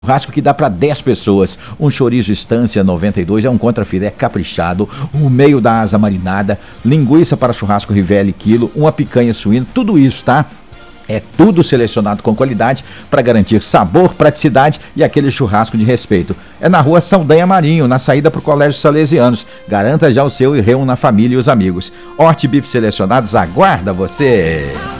Churrasco que dá para 10 pessoas. Um chorizo Estância 92 é um contrafilé caprichado, o meio da asa marinada, linguiça para churrasco Rivelli quilo, uma picanha suína, tudo isso, tá? É tudo selecionado com qualidade para garantir sabor, praticidade e aquele churrasco de respeito. É na rua Saldanha Marinho, na saída para o Colégio Salesianos. Garanta já o seu e reúna a família e os amigos. Horti Bife Selecionados aguarda você!